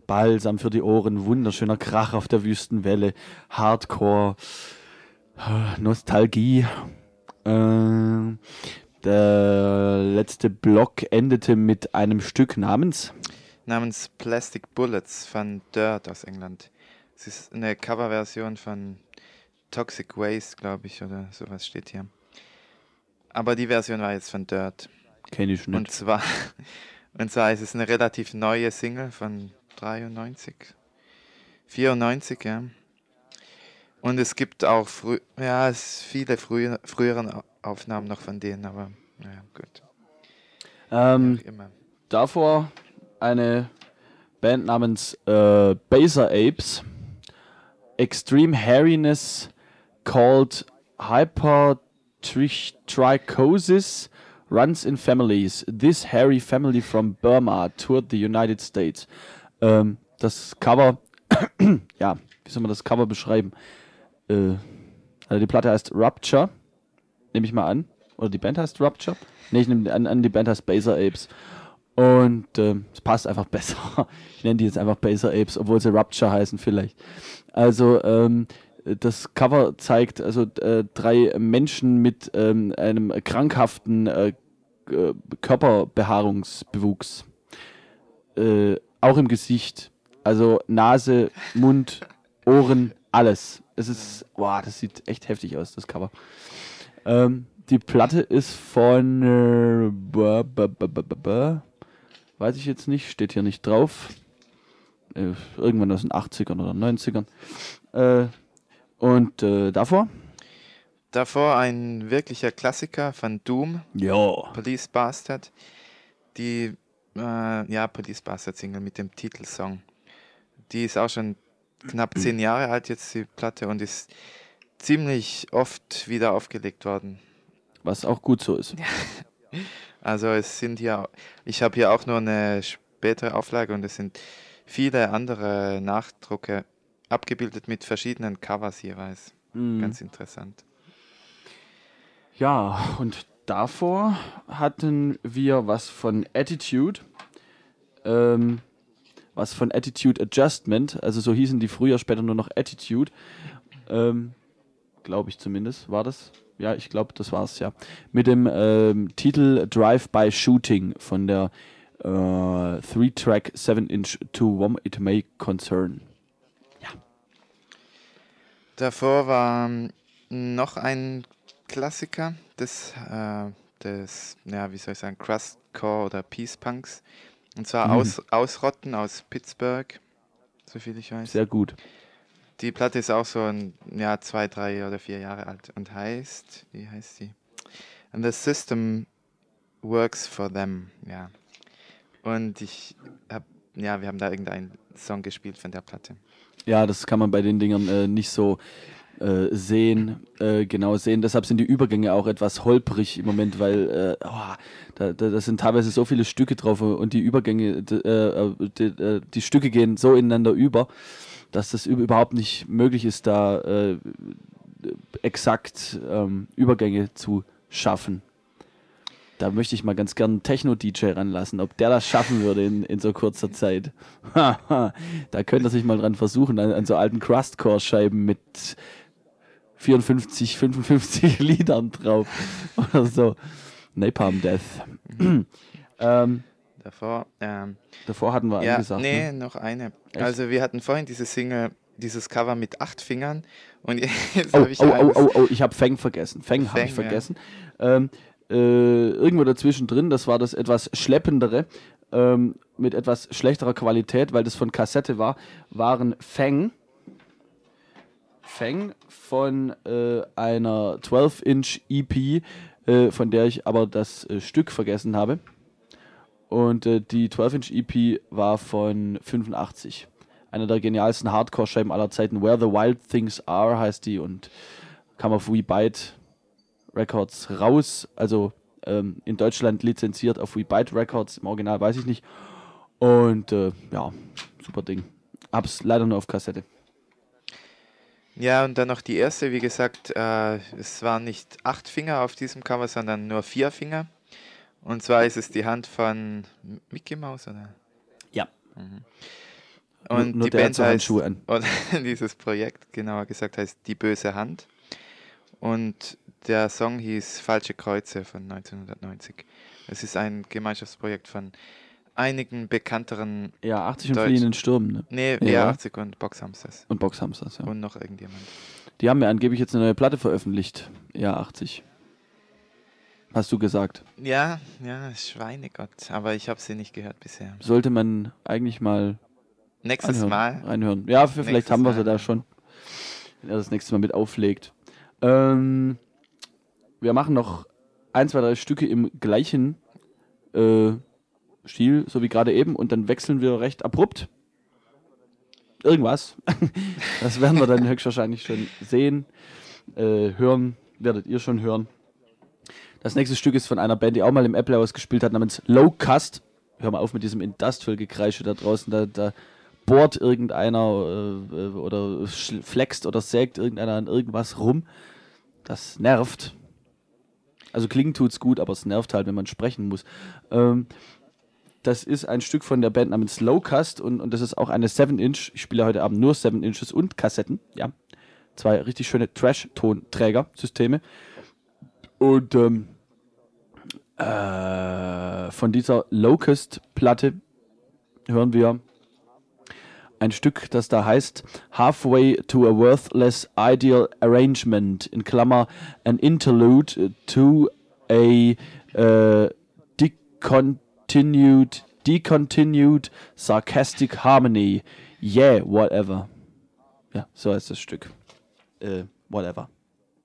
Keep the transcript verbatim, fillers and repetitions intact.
Balsam für die Ohren, wunderschöner Krach auf der Wüstenwelle, Hardcore, Nostalgie. Äh, der letzte Block endete mit einem Stück namens namens Plastic Bullets von Dirt aus England. Es ist eine Coverversion von Toxic Waste, glaube ich, oder sowas steht hier. Aber die Version war jetzt von Dirt. Kenn ich nicht. Und zwar, und zwar ist es eine relativ neue Single von dreiundneunzig, vierundneunzig, ja. Und es gibt auch frü- ja, es viele frühe, früheren Aufnahmen noch von denen, aber naja, gut. Ähm, Wie auch immer. davor eine Band namens äh, Baser Apes, Extreme Hairiness called Hypertrichosis runs in families. This hairy family from Burma toured the United States. Ähm, das Cover, ja, wie soll man das Cover beschreiben? Äh, also die Platte heißt Rupture, nehme ich mal an. Oder die Band heißt Rupture? Ne, ich nehme an, an, die Band heißt Baser Apes. Und ähm, es passt einfach besser. Ich nenne die jetzt einfach Baser Apes, obwohl sie Rupture heißen vielleicht. Also ähm, das Cover zeigt also äh, drei Menschen mit ähm, einem krankhaften äh, äh, Körperbehaarungsbewuchs. Äh, auch im Gesicht. Also Nase, Mund, Ohren, alles. Es ist, boah, das sieht echt heftig aus, das Cover. Ähm, die Platte ist von äh, ba, ba, ba, ba, ba, weiß ich jetzt nicht, steht hier nicht drauf. Äh, irgendwann aus den achtzigern oder neunzigern. Äh, und äh, davor? Davor ein wirklicher Klassiker von Doom, Ja. Police Bastard. Die äh, ja, Police Bastard Single mit dem Titelsong. Die ist auch schon knapp zehn Jahre alt jetzt, die Platte, und ist ziemlich oft wieder aufgelegt worden. Was auch gut so ist. Also es sind hier, ich habe hier auch nur eine spätere Auflage und es sind viele andere Nachdrucke abgebildet mit verschiedenen Covers jeweils. Mhm. Ganz interessant. Ja, und davor hatten wir was von Attitude, ähm, was von Attitude Adjustment, also so hießen die früher, später nur noch Attitude, ähm, glaube ich zumindest, war das? Ja, ich glaube, das war's, ja. Mit dem ähm, Titel Drive-by Shooting von der äh, Three-Track seven inch To Whom It May Concern. Ja. Davor war noch ein Klassiker des, äh, des, ja, wie soll ich sagen, Crustcore oder Peace Punks. Und zwar Mhm. aus, Ausrotten aus Pittsburgh, soviel ich weiß. Sehr gut. Die Platte ist auch so ein, ja, zwei, drei oder vier Jahre alt und heißt, wie heißt sie? And the System Works for Them, ja. Und ich hab, ja, wir haben da irgendeinen Song gespielt von der Platte. Ja, das kann man bei den Dingern äh, nicht so äh, sehen, äh, genau sehen. Deshalb sind die Übergänge auch etwas holprig im Moment, weil äh, oh, da, da, da sind teilweise so viele Stücke drauf und die Übergänge, d, äh, die, die Stücke gehen so ineinander über, dass das überhaupt nicht möglich ist, da äh, exakt ähm, Übergänge zu schaffen. Da möchte ich mal ganz gern einen Techno-D J ranlassen, ob der das schaffen würde in, in so kurzer Zeit. Da könnte er sich mal dran versuchen, an, an so alten Crustcore-Scheiben mit vierundfünfzig, fünfundfünfzig Liedern drauf. Oder so. Napalm Death. ähm, Davor, ähm, davor hatten wir ja, angesagt. nee, Ne? noch eine. Echt? Also wir hatten vorhin diese Single, dieses Cover mit acht Fingern und jetzt Oh, habe ich oh, oh, eins. oh, oh, ich habe Fang vergessen. Fang habe Fang, ich vergessen. Ja. Ähm, äh, irgendwo dazwischen drin, das war das etwas schleppendere, ähm, mit etwas schlechterer Qualität, weil das von Kassette war, waren Fang. Fang von äh, einer zwölf inch E P, äh, von der ich aber das äh, Stück vergessen habe. Und äh, die zwölf inch E P war von fünfundachtzig. Einer der genialsten Hardcore-Scheiben aller Zeiten. Where the Wild Things Are heißt die und kam auf We Bite Records raus. Also ähm, in Deutschland lizenziert auf We Bite Records. Im Original weiß ich nicht. Und äh, ja, super Ding. Hab's leider nur auf Kassette. Ja, und dann noch die erste, wie gesagt, äh, es waren nicht acht Finger auf diesem Cover, sondern nur vier Finger. Und zwar ist es die Hand von Mickey Mouse, oder? Ja. Mhm. Und nur, nur die der hat Band so heißt, Handschuhe an. oder dieses Projekt, genauer gesagt, heißt Die böse Hand. Und der Song hieß Falsche Kreuze von neunzehnhundertneunzig. Es ist ein Gemeinschaftsprojekt von einigen bekannteren, E A achtzig und Deutsch- Fliehenden Stürmen, ne? nee, Ja. E A achtzig und Boxhamsters. Und Boxhamsters, ja. Und noch irgendjemand. Die haben ja angeblich jetzt eine neue Platte veröffentlicht. E A achtzig. Hast du gesagt. Ja, ja, Schweinegott. Aber ich habe sie nicht gehört bisher. Sollte man eigentlich mal Nächstes anhören, Mal. reinhören. Ja, für, vielleicht Nächstes haben wir Mal, sie da ja. schon. Wenn er das nächste Mal mit auflegt. Ähm, wir machen noch ein, zwei, drei Stücke im gleichen äh, Stil, so wie gerade eben, und dann wechseln wir recht abrupt. Irgendwas. Das werden wir dann höchstwahrscheinlich schon sehen, äh, hören, werdet ihr schon hören. Das nächste Stück ist von einer Band, die auch mal im Apple House gespielt hat, namens Low Cust. Hör mal auf mit diesem Industrial-Gekreische da draußen, da, da bohrt irgendeiner äh, oder sch- flext oder sägt irgendeiner an irgendwas rum. Das nervt. Also klingen tut's gut, aber es nervt halt, wenn man sprechen muss. Ähm, das ist ein Stück von der Band namens Low Cust und, und das ist auch eine seven Inch. Ich spiele heute Abend nur seven Inches und Kassetten. Ja, zwei richtig schöne Trash-Tonträger-Systeme. Und ähm, äh, von dieser Locust-Platte hören wir ein Stück, das da heißt Halfway to a Worthless Ideal Arrangement, in Klammer an Interlude to a uh, decontinued, decontinued sarcastic harmony. Yeah, whatever. Ja, so heißt das Stück. Äh, whatever.